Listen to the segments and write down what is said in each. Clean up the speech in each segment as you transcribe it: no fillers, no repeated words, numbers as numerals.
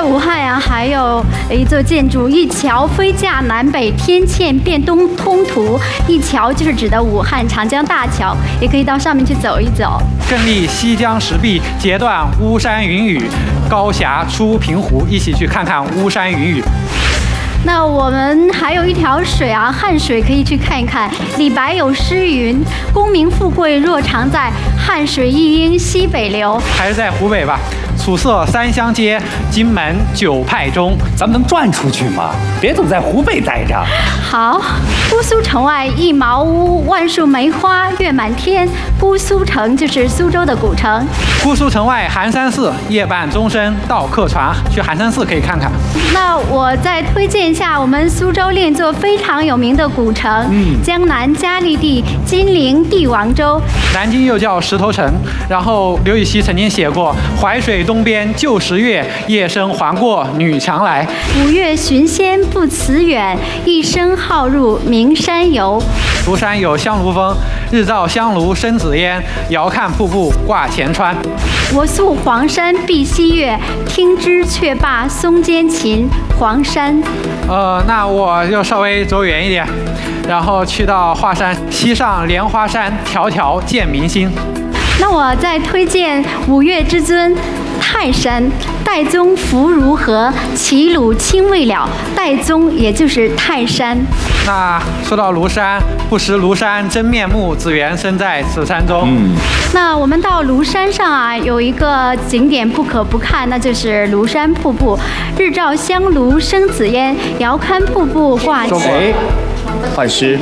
武汉呀，还有一座建筑，一桥飞架南北，天堑变东通途。一桥就是指的武汉长江大桥，也可以到上面去走一走。 更立西江石壁，截断巫山云雨，高峡出平湖，一起去看看巫山云雨。 那我们还有一条水啊，汉水可以去看一看。李白有诗云：“功名富贵若常在，汉水一应西北流。” 还是在湖北吧。楚色三乡街，荆门九派中。 咱们能转出去吗？别总在湖北待着。 好，姑苏城外一茅屋，万树梅花月满天。姑苏城就是苏州的古城。 姑苏城外寒山寺，夜半钟声到客船。去寒山寺可以看看。 那我再推荐一下我们苏州另一座非常有名的古城，江南嘉利地金陵帝王州。 南京又叫石头城。然后刘禹锡曾经写过：“淮水东边旧时月，夜深还过女墙来。 五岳寻仙不辞远，一生好入名山游。” 庐山有香炉峰，日照香炉生紫烟，遥看瀑布挂前川。 我宿黄山碧溪月，听之却罢松间琴。黄山。 那我就稍微走远一点，然后去到华山，西上莲花山，迢迢见明星。 那我再推荐五岳之尊泰山，岱宗夫如何，齐鲁青未了。岱宗也就是泰山。 那说到庐山，不识庐山真面目，只缘身在此山中。 那我们到庐山上啊，有一个景点不可不看，那就是庐山瀑布。日照香炉生紫烟，遥看瀑布挂前。 哎，换诗。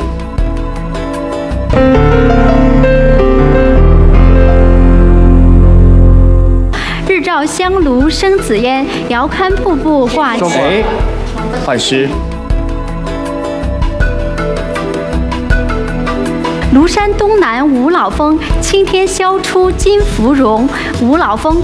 日照香炉生紫烟，遥看瀑布挂前。 哎，换诗。 庐山东南五老峰，青天宵出金芙蓉。五老峰。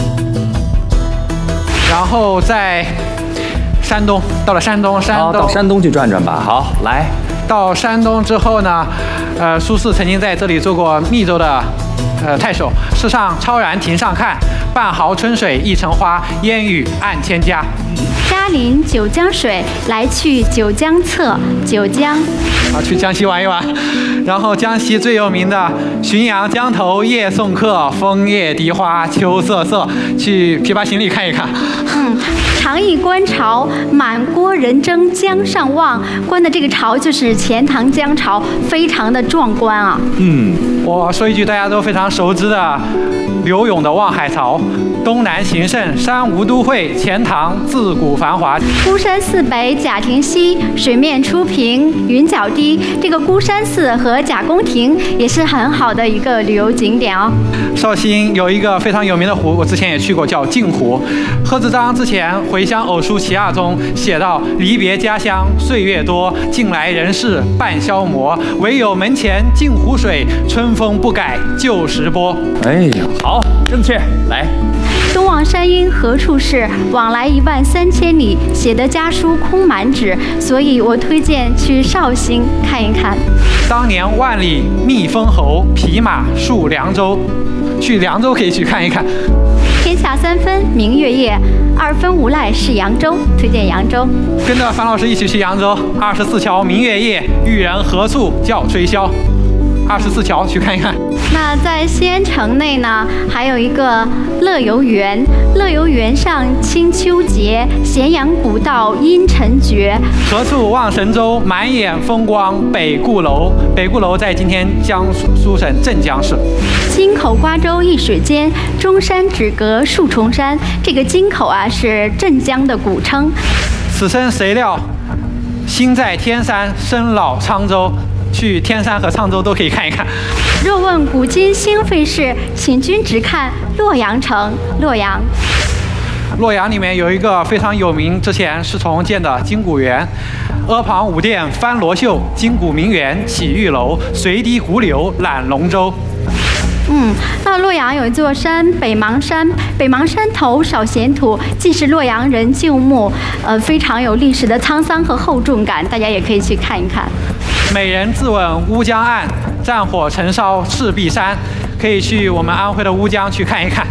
然后在山东，到了山东， 到山东去转转吧。好，来。 到山东之后呢，苏轼曾经在这里做过密州的太守。世上超然亭上看，半壕春水一城花，烟雨暗千家。 嘉临九江水，来去九江侧。九江。 去江西玩一玩。然后江西最有名的浔阳江头夜送客，枫叶荻花秋瑟瑟，去琵琶行里看一看。 长驿观潮，满郭人争江上望。观的这个潮就是钱塘江潮，非常的壮观啊。 我说一句大家都非常熟知的柳永的《望海潮》：东南形胜，山无都会，钱塘自古繁华。 孤山寺北贾亭西，水面初平云脚低。这个孤山寺和贾公亭也是很好的一个旅游景点哦。 绍兴有一个非常有名的湖，我之前也去过，叫镜湖。贺知章之前《回乡偶书其二》中写道：“离别家乡岁月多，近来人事半消磨。唯有门前镜湖水，春风不改旧时波。” 哎呀，好，正确。来。 东望山阴何处是？往来13000里，写的家书空满纸。所以我推荐去绍兴看一看。 当年万里觅封侯，匹马戍凉州。去凉州可以去看一看。 天下3分明月夜，2分无赖是扬州。推荐扬州。 跟着樊老师一起去扬州。24桥明月夜，玉人何处教吹箫。24桥去看一看。 那在西安城内呢，还有一个乐游原。乐游原上清秋节，咸阳古道阴沉绝。 何处望神州，满眼风光北固楼。北固楼在今天江苏省镇江市。 京口瓜洲一水间，中山只隔数重山。这个京口啊，是镇江的古称。 此生谁料，心在天山，身老沧州。去天山和沧州都可以看一看。 若问古今兴废事，请君直看洛阳城。洛阳。 洛阳里面有一个非常有名，之前是重建的金谷园。阿房五殿翻罗绣，金谷名园起玉楼。随堤古柳揽龙舟。 那洛阳有一座山，北邙山。北邙山头少闲土，既是洛阳人旧墓，非常有历史的沧桑和厚重感，大家也可以去看一看。 美人自刎乌江岸，战火成烧赤壁山。可以去我们安徽的乌江去看一看。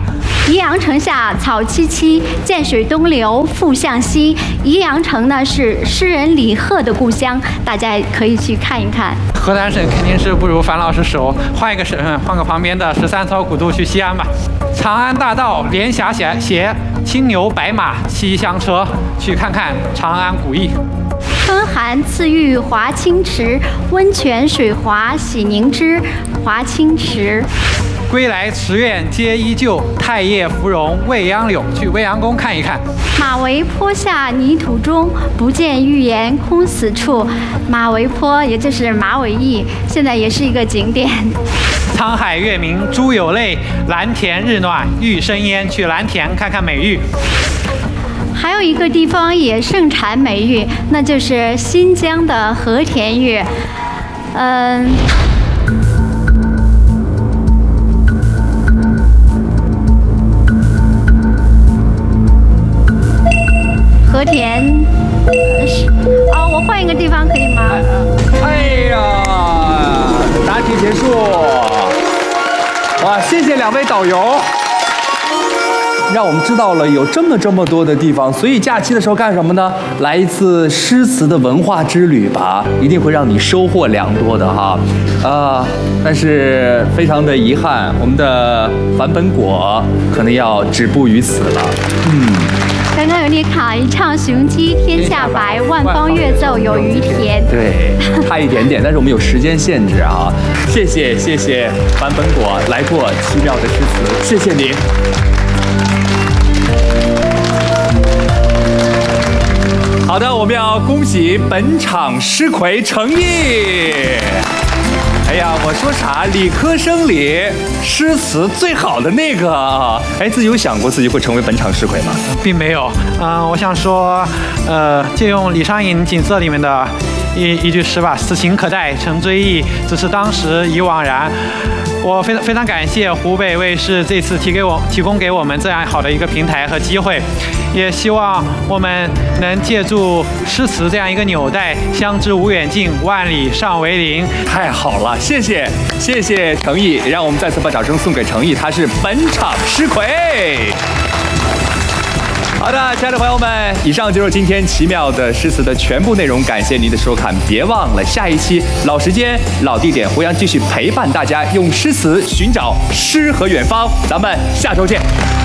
宜阳城下草萋萋，涧水东流复向西。宜阳城呢是诗人李贺的故乡，大家也可以去看一看。 河南省肯定是不如樊老师熟，换一个省份，换个旁边的13朝古都去西安吧。长安大道连霞斜，青牛白马七香车，去看看长安古意。 春寒赐浴华清池，温泉水滑洗凝脂。华清池。 归来池苑皆依旧，太液芙蓉未央柳，去未央宫看一看。 马嵬坡下泥土中，不见玉颜空死处。马嵬坡也就是马嵬驿，现在也是一个景点。 沧海月明珠有泪，蓝田日暖玉生烟，去蓝田看看美玉。 还有一个地方也盛产美玉，那就是新疆的和田玉。和田，我换一个地方可以吗？ 哎呀，答题结束。哇，谢谢2位导游，让我们知道了有这么多的地方。所以假期的时候干什么呢？来一次诗词的文化之旅吧，一定会让你收获良多的哈。但是非常的遗憾，我们的梵本果可能要止步于此了。 刚刚有你卡一唱雄鸡天下白，万方乐奏有余田。 对，差一点点，但是我们有时间限制啊。谢谢梵本果来过奇妙的诗词，谢谢你。好的，我们要恭喜本场诗魁程毅。哎呀，我说啥？理科生里诗词最好的那个啊！哎，自己有想过自己会成为本场诗魁吗？ 并没有。我想说，借用李商隐《锦瑟》里面的一句诗吧：“此情可待成追忆，只是当时已惘然。”我非常感谢湖北卫视这次提供给我们这样好的一个平台和机会，也希望我们能借助诗词这样一个纽带，相知无远近，万里尚为邻。 太好了，谢谢程毅，让我们再次把掌声送给程毅，他是本场诗魁。好的，亲爱的朋友们，以上就是今天奇妙的诗词的全部内容，感谢您的收看，别忘了下一期老时间、老地点，胡杨继续陪伴大家，用诗词寻找诗和远方，咱们下周见。